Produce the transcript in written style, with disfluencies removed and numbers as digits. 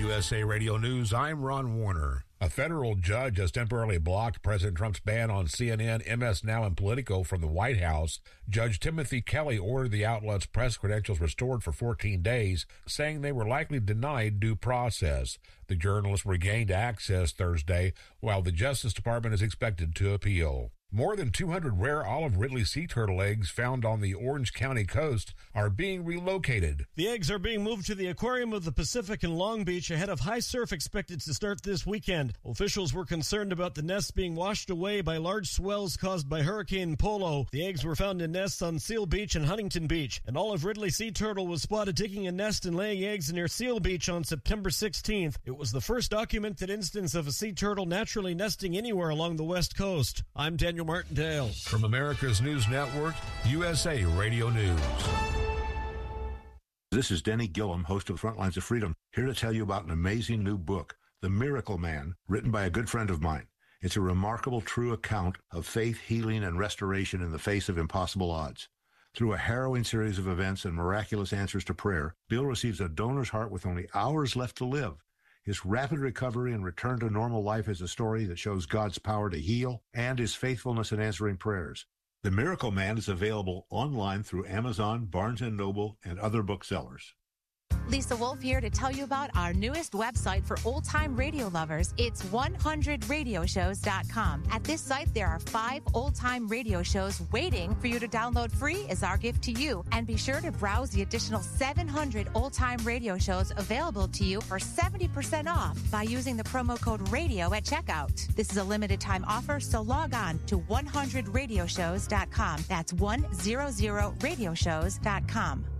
USA Radio News, I'm Ron Warner. A federal judge has temporarily blocked President Trump's ban on CNN, MS Now, and Politico from the White House. Judge Timothy Kelly ordered the outlet's press credentials restored for 14 days, saying they were likely denied due process. The journalists regained access Thursday, while the Justice Department is expected to appeal. More than 200 rare olive Ridley sea turtle eggs found on the Orange County coast are being relocated. The eggs are being moved to the Aquarium of the Pacific in Long Beach ahead of high surf expected to start this weekend. Officials were concerned about the nests being washed away by large swells caused by Hurricane Polo. The eggs were found in nests on Seal Beach and Huntington Beach. An olive Ridley sea turtle was spotted digging a nest and laying eggs near Seal Beach on September 16th. It was the first documented instance of a sea turtle naturally nesting anywhere along the west coast. I'm Daniel Martindale. From America's News Network, USA Radio News. This is Denny Gillum, host of Frontlines of Freedom, here to tell you about an amazing new book, The Miracle Man, written by a good friend of mine. It's a remarkable, true account of faith, healing, and restoration in the face of impossible odds. Through a harrowing series of events and miraculous answers to prayer, Bill receives a donor's heart with only hours left to live. His rapid recovery and return to normal life is a story that shows God's power to heal and his faithfulness in answering prayers. The Miracle Man is available online through Amazon, Barnes & Noble, and other booksellers. Lisa Wolf here to tell you about our newest website for old-time radio lovers. It's 100radioshows.com. At this site, there are 5 old-time radio shows waiting for you to download free as our gift to you. And be sure to browse the additional 700 old-time radio shows available to you for 70% off by using the promo code RADIO at checkout. This is a limited-time offer, so log on to 100radioshows.com. That's 100radioshows.com.